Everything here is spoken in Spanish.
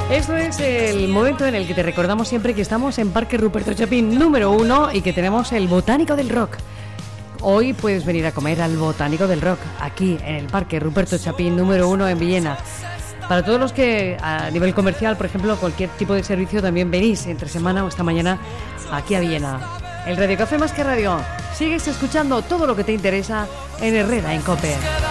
Esto es el momento en el que te recordamos siempre que estamos en Parque Ruperto Chapín número 1 y que tenemos el Botánico del Rock. Hoy puedes venir a comer al Botánico del Rock, aquí en el Parque Ruperto Chapín número 1 en Villena. Para todos los que a nivel comercial, por ejemplo, cualquier tipo de servicio, también venís entre semana o esta mañana aquí a Villena. El Radio Café más que radio. Sigues escuchando todo lo que te interesa en Herrera en COPE.